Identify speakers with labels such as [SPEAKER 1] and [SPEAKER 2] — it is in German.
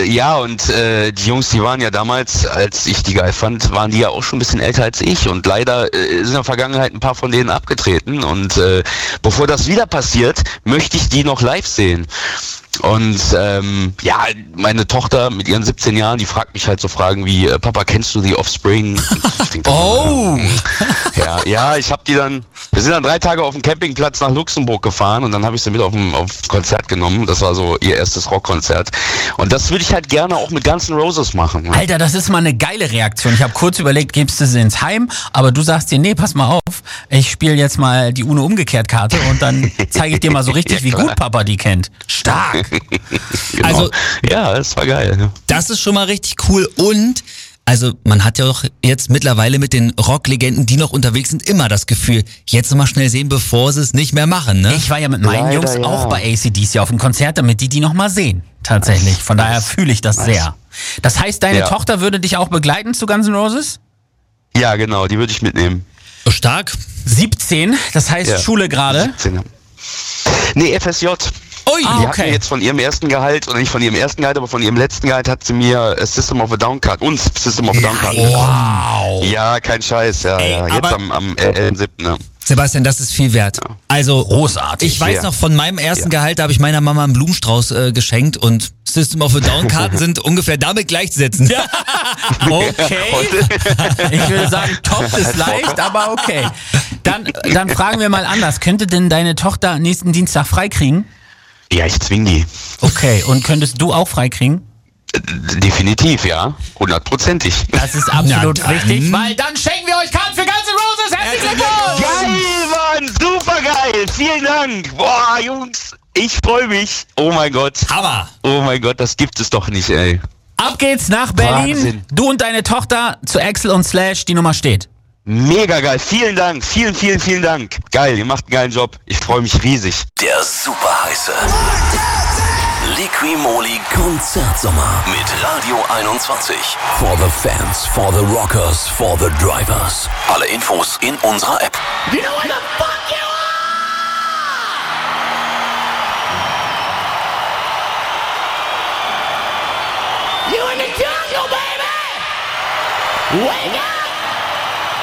[SPEAKER 1] Ja, und die Jungs, die waren ja damals, als ich die geil fand, waren die ja auch schon ein bisschen älter als ich. Und leider sind in der Vergangenheit ein paar von denen abgetreten. Und bevor das wieder passiert, möchte ich die noch live sehen. Und ja, meine Tochter mit ihren 17 Jahren, die fragt mich halt so Fragen wie, Papa, kennst du The Offspring? Ja, ich habe die dann, wir sind dann 3 Tage auf dem Campingplatz nach Luxemburg gefahren und dann habe ich sie mit auf Konzert genommen. Das war so ihr erstes Rockkonzert. Und das würde ich halt gerne auch mit Guns N' Roses machen. Ne?
[SPEAKER 2] Alter, das ist mal eine geile Reaktion. Ich habe kurz überlegt, gibst du sie ins Heim? Aber du sagst dir, nee, pass mal auf, ich spiele jetzt mal die UNO-Umgekehrt-Karte und dann zeige ich dir mal so richtig, wie gut Papa die kennt. Stark!
[SPEAKER 1] Genau.
[SPEAKER 3] Also,
[SPEAKER 1] ja, das war geil. Ne?
[SPEAKER 3] das ist schon mal richtig cool und also man hat ja doch jetzt mittlerweile mit den Rocklegenden, die noch unterwegs sind, immer das Gefühl, jetzt noch mal schnell sehen, bevor sie es nicht mehr machen, ne?
[SPEAKER 2] Ich war ja mit meinen
[SPEAKER 1] Leider,
[SPEAKER 2] Jungs
[SPEAKER 1] ja.
[SPEAKER 2] auch bei AC/DC auf dem Konzert, damit die noch mal sehen. Tatsächlich. Von daher fühle ich das sehr. Das heißt, deine Tochter würde dich auch begleiten zu Guns N' Roses?
[SPEAKER 1] Ja, genau, die würde ich mitnehmen.
[SPEAKER 3] Stark.
[SPEAKER 2] 17, das heißt Schule gerade.
[SPEAKER 1] 17, ja. Nee, FSJ.
[SPEAKER 3] Ui,
[SPEAKER 1] Die hat mir jetzt von ihrem ersten Gehalt, oder nicht von ihrem ersten Gehalt, aber von ihrem letzten Gehalt hat sie mir System of a Down Card, uns System of a Down Card.
[SPEAKER 2] Wow.
[SPEAKER 1] Ja, kein Scheiß, ja. Jetzt
[SPEAKER 3] aber-
[SPEAKER 1] am 11.7. Ja.
[SPEAKER 3] Sebastian, das ist viel wert. Also
[SPEAKER 2] Großartig.
[SPEAKER 3] ich weiß
[SPEAKER 1] Ja.
[SPEAKER 3] noch, von meinem ersten Gehalt, da habe ich meiner Mama einen Blumenstrauß geschenkt und System of a Down Karten sind ungefähr damit gleichzusetzen.
[SPEAKER 2] Okay. Ich würde sagen, top ist leicht, aber okay. Dann fragen wir mal anders. Könnte denn deine Tochter nächsten Dienstag freikriegen?
[SPEAKER 1] Ja, ich zwing die.
[SPEAKER 2] Okay. Und könntest du auch freikriegen?
[SPEAKER 1] Definitiv, ja. 100%ig.
[SPEAKER 2] Das ist absolut
[SPEAKER 3] Na dann.
[SPEAKER 2] richtig, weil dann schenken wir euch Karten für Guns N' Roses. Herzlichen Glückwunsch!
[SPEAKER 1] Geil, Mann! Super geil! Vielen Dank! Boah, Jungs, ich freue mich. Oh mein Gott.
[SPEAKER 3] Hammer.
[SPEAKER 1] Oh mein Gott, das gibt es doch nicht, ey.
[SPEAKER 2] Ab geht's nach Berlin.
[SPEAKER 1] Wahnsinn.
[SPEAKER 2] Du und deine Tochter zu Axel und Slash. Die Nummer steht.
[SPEAKER 1] Mega geil. Vielen Dank. Vielen Dank. Geil, ihr macht einen geilen Job. Ich freue mich riesig.
[SPEAKER 4] Der super heiße Liqui-Moly Konzertsommer mit Radio 21. For the fans, for the rockers, for the drivers. Alle Infos in unserer App.
[SPEAKER 5] You know where the fuck you are? You in the jungle, baby! Wake up!